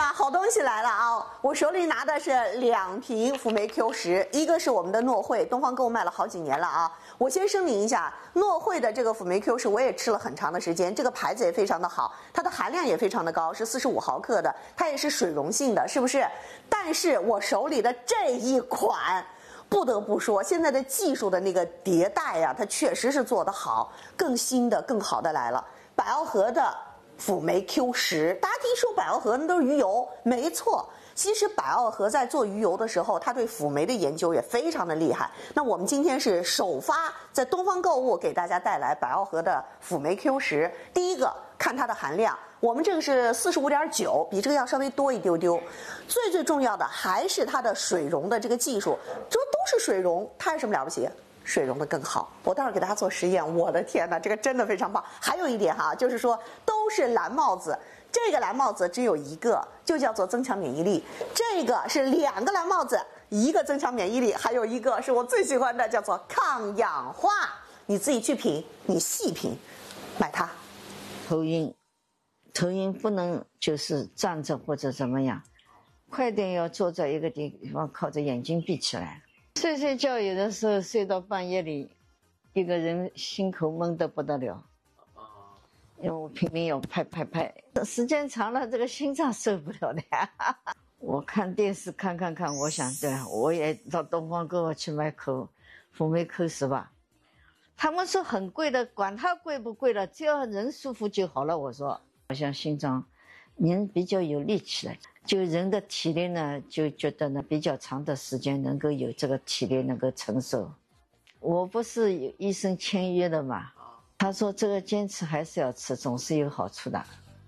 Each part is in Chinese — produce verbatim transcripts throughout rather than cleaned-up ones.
呀，好东西来了啊！我手里拿的是两瓶辅酶 Q 十，一个是我们的诺慧，东方购物卖了好几年了啊。我先声明一下，诺慧的这个辅酶 Q 十我也吃了很长的时间，这个牌子也非常的好，它的含量也非常的高，是四十五毫克的，它也是水溶性的，是不是？但是我手里的这一款，不得不说，现在的技术的那个迭代呀、啊，它确实是做得好，更新的、更好的来了。百奥和的辅酶 Q 十，大家听说百奥和那都是鱼油，没错。其实百奥和在做鱼油的时候，它对辅酶的研究也非常的厉害。那我们今天是首发在东方购物给大家带来百奥和的辅酶 Q 十。第一个看它的含量，我们这个是四十五点九，比这个要稍微多一丢丢。最最重要的还是它的水溶的这个技术，这都是水溶，它有什么了不起？水溶的更好，我待会儿给大家做实验。我的天哪，这个真的非常棒。还有一点哈，就是说都是蓝帽子，这个蓝帽子只有一个，就叫做增强免疫力。这个是两个蓝帽子，一个增强免疫力，还有一个是我最喜欢的，叫做抗氧化。你自己去品，你细品，买它。 头晕，头晕不能就是站着或者怎么样，快点要坐在一个地方，靠着眼睛闭起来。睡睡觉有的时候睡到半夜里，一个人心口闷得不得了，因为我拼命要拍拍拍，时间长了这个心脏受不了的呀。我看电视看看看，我想对，我也到东方购物去买口辅酶 Q 十吧。他们说很贵的，管它贵不贵了，只要人舒服就好了。我说好像心脏人比较有力气了，就人的体力呢，就觉得呢比较长的时间能够有这个体力能够承受。我不是有医生签约的嘛，他说这个坚持还是要吃，总是有好处的。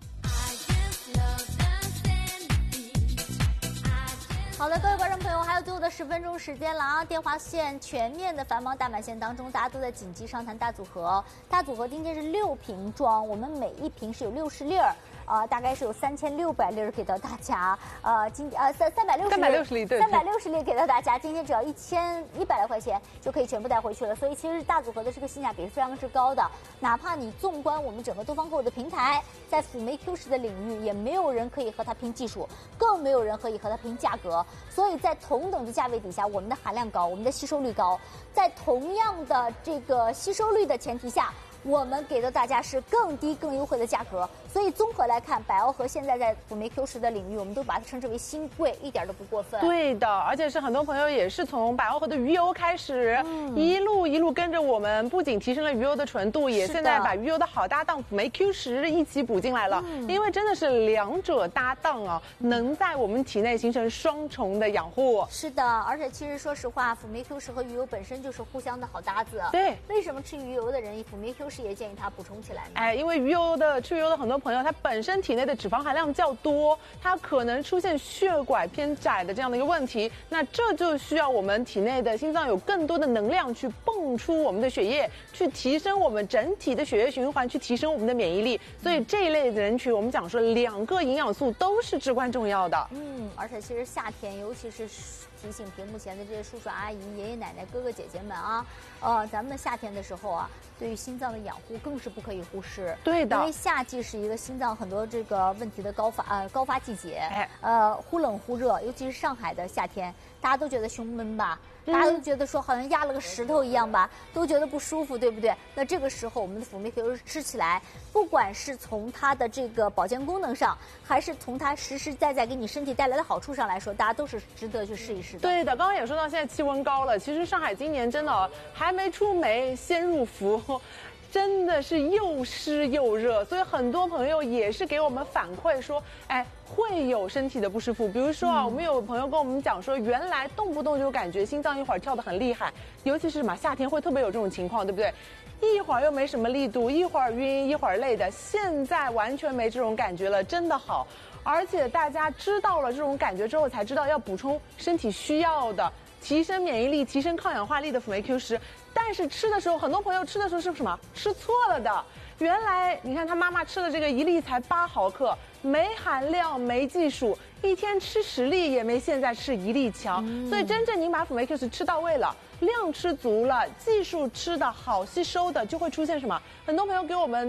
好的，各位观众朋友，还有最后的十分钟时间了啊！电话线全面的繁忙大满线当中，大家都在紧急商谈大组合。大组合今天是六瓶装，我们每一瓶是有六十粒儿。呃，大概是有三千六百粒给到大家，呃，今呃三三百六十三百六十粒，对，三百六十粒给到大家，今天只要一千一百来块钱就可以全部带回去了。所以其实大组合的这个性价比是非常之高的，哪怕你纵观我们整个东方购物的平台，在辅酶 Q 十的领域，也没有人可以和它拼技术，更没有人可以和它拼价格。所以在同等的价位底下，我们的含量高，我们的吸收率高，在同样的这个吸收率的前提下，我们给到大家是更低、更优惠的价格，所以综合来看，百奥和现在在辅酶 Q 十的领域，我们都把它称之为新贵，一点都不过分。 对的，而且是很多朋友也是从百奥和的鱼油开始，嗯、一路一路跟着我们，不仅提升了鱼油的纯度，也现在把鱼油的好搭档辅酶 Q 十一起补进来了。嗯、因为真的是两者搭档啊，能在我们体内形成双重的养护。 是的，而且其实说实话，辅酶 Q 十和鱼油本身就是互相的好搭子。 对， 为什么吃鱼油的人，辅酶 Q 十也建议他补充起来呢？ 哎，因为鱼油的吃鱼油的很多朋友，他本身体内的脂肪含量较多，他可能出现血管偏窄的这样的一个问题，那这就需要我们体内的心脏有更多的能量去泵出我们的血液，去提升我们整体的血液循环，去提升我们的免疫力。所以这一类的人群，我们讲说两个营养素都是至关重要的。 嗯，而且其实夏天，尤其是提醒屏幕前的这些叔叔阿姨、爷爷奶奶、哥哥姐姐们啊，呃，咱们夏天的时候啊，对于心脏的养护更是不可以忽视。 对的， 因为夏季是一个心脏很多这个问题的高发呃高发季节，哎，呃忽冷忽热，尤其是上海的夏天，大家都觉得胸闷吧。大家都觉得说好像压了个石头一样吧，都觉得不舒服，对不对？那这个时候我们的辅酶 Q 十吃起来，不管是从它的这个保健功能上，还是从它实实在在给你身体带来的好处上来说，大家都是值得去试一试的。 对的，刚刚也说到现在气温高了，其实上海今年真的还没出梅先入伏。真的是又湿又热，所以很多朋友也是给我们反馈说，哎，会有身体的不舒服。比如说啊，嗯、我们有朋友跟我们讲说，原来动不动就感觉心脏一会儿跳得很厉害，尤其是什么夏天会特别有这种情况，对不对？一会儿又没什么力度，一会儿晕，一会儿累的，现在完全没这种感觉了，真的好。而且大家知道了这种感觉之后，才知道要补充身体需要的。提升免疫力、提升抗氧化力的辅酶 Q 十，但是吃的时候，很多朋友吃的时候是什么？吃错了的。原来你看他妈妈吃的这个一粒才八毫克，没含量、没技术，一天吃十粒也没现在吃一粒强。嗯、所以真正您把辅酶 Q 十吃到位了，量吃足了，技术吃的好、吸收的，就会出现什么？很多朋友给我们的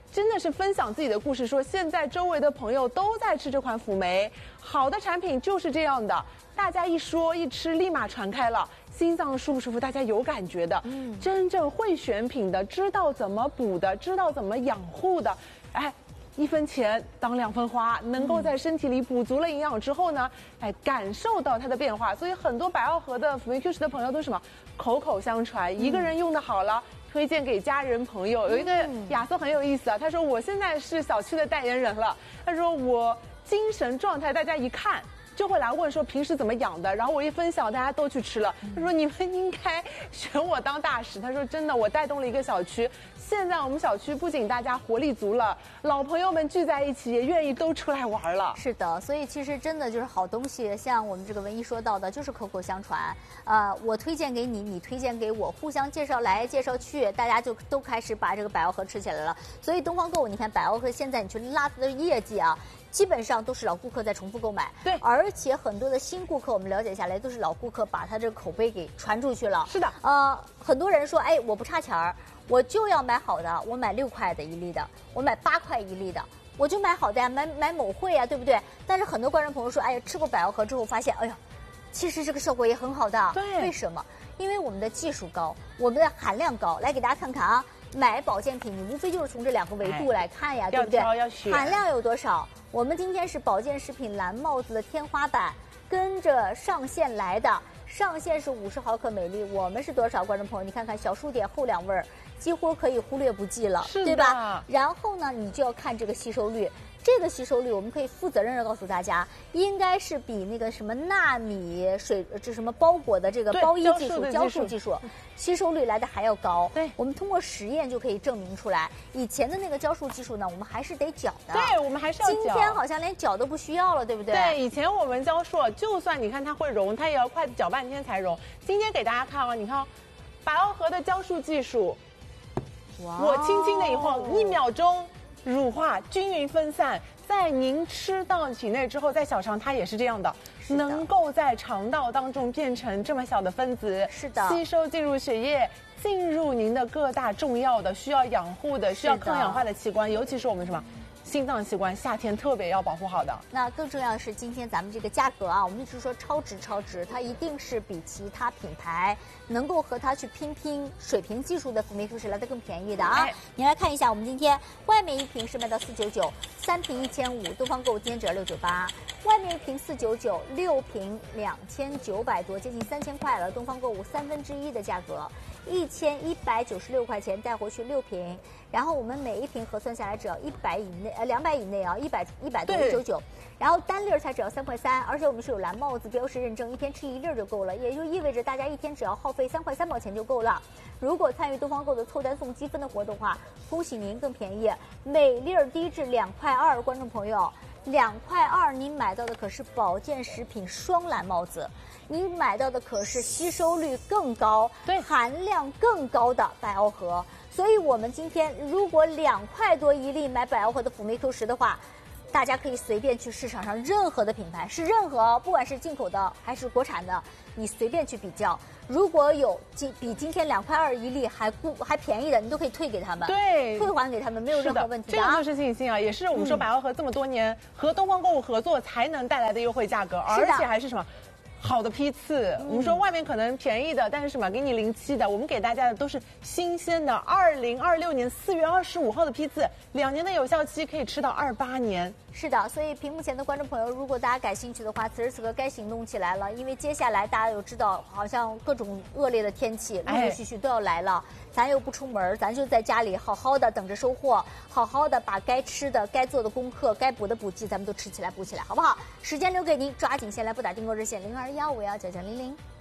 真的是分享自己的故事，说现在周围的朋友都在吃这款辅酶，好的产品就是这样的，大家一说一吃立马传开了。心脏舒不舒服，大家有感觉的。嗯，真正会选品的，知道怎么补的，知道怎么养护的，哎，一分钱当两分花，能够在身体里补足了营养之后呢，哎，感受到它的变化。所以很多百奥和的辅酶 Q 十的朋友都是什么口口相传，一个人用的好了。推荐给家人朋友。有一个亚瑟很有意思啊，他说我现在是小区的代言人了。他说我精神状态，大家一看就会来问说平时怎么养的，然后我一分享，大家都去吃了。他说你们应该选我当大使。他说真的，我带动了一个小区。现在我们小区不仅大家活力足了，老朋友们聚在一起，也愿意都出来玩了。 是的，所以其实真的就是好东西，像我们这个文一说到的，就是口口相传。呃，我推荐给你，你推荐给我，互相介绍来介绍去，大家就都开始把这个百奥和吃起来了。所以东方购物，你看百奥和现在你去拉它的业绩啊。基本上都是老顾客在重复购买， 对， 而且很多的新顾客，我们了解下来都是老顾客把他这个口碑给传出去了。 是的， 呃，很多人说，哎，我不差钱儿，我就要买好的，我买六块的一粒的，我买八块一粒的，我就买好的呀，买买某汇呀，对不对？但是很多观众朋友说，哎呀，吃过百奥和之后发现，哎呀，其实这个效果也很好的。 对， 为什么？因为我们的技术高，我们的含量高。来给大家看看啊。买保健品，你无非就是从这两个维度来看呀，哎、对不对？含量有多少？我们今天是保健食品蓝帽子的天花板，跟着上线来的，上限是五十毫克每粒。我们是多少？观众朋友，你看看小数点后两位，几乎可以忽略不计了，对吧？然后呢，你就要看这个吸收率。这个吸收率，我们可以负责任的告诉大家，应该是比那个什么纳米水这什么包裹的这个包衣技术、胶束技术吸收率来的还要高。 对， 我们通过实验就可以证明出来。以前的那个胶束技术呢，我们还是得搅的。 对，我们还是要搅。 今天好像连搅都不需要了，对不对？ 对，以前我们胶束，就算你看它会融，它也要快搅半天才融。今天给大家看啊，你看，百奥和的胶束技术，哇，我轻轻的一晃，一秒钟。乳化均匀分散，在您吃到体内之后，在小肠它也是这样的，的能够在肠道当中变成这么小的分子， 是的， 吸收进入血液，进入您的各大重要的需要养护的、需要抗氧化的器官，尤其是我们什么心脏器官，夏天特别要保护好的。 那更重要的是，今天咱们这个价格啊，我们一直说超值超值，它一定是比其他品牌能够和它去拼拼水平技术的辅酶 Q 十来的更便宜的啊。哎、你来看一下，我们今天外面一瓶是卖到四九九，三瓶一千五，东方购物今天只要六九八。外面一瓶四九九，六瓶两千九百多，接近三千块了。东方购物三分之一的价格，一千一百九十六块钱带回去六瓶。然后我们每一瓶核算下来只要一百以内，呃，两百以内啊，一百一百多一九九。然后单粒儿才只要三块三，而且我们是有蓝帽子标识认证，一天吃一粒就够了，也就意味着大家一天只要耗费三块三毛钱就够了。如果参与东方购的凑单送积分的活动的话，恭喜您更便宜，每粒儿低至两块二，观众朋友。两块二，您买到的可是保健食品双蓝帽子，您买到的可是吸收率更高、对含量更高的百奥和。所以我们今天如果两块多一粒买百奥和的辅酶 Q 十的话，大家可以随便去市场上任何的品牌，是任何，不管是进口的还是国产的，你随便去比较。如果有今比今天两块二一粒还不还便宜的，你都可以退给他们， 对， 退还给他们，没有任何问题的、啊。 这个就是信心啊，也是我们说百奥和这么多年、嗯、和东方购物合作才能带来的优惠价格，而且还是什么？好的批次，嗯、我们说外面可能便宜的，但是什么给你零七的，我们给大家的都是新鲜的，二零二六年四月二十五号的批次，两年的有效期可以吃到二八年。 是的，所以屏幕前的观众朋友，如果大家感兴趣的话，此时此刻该行动起来了，因为接下来大家有知道，好像各种恶劣的天气陆陆续续都要来了，哎、咱又不出门，咱就在家里好好的等着收获，好好的把该吃的、该做的功课、该补的补剂，咱们都吃起来、补起来，好不好？时间留给您，抓紧先来拨打订购热线零二幺五幺九九零零。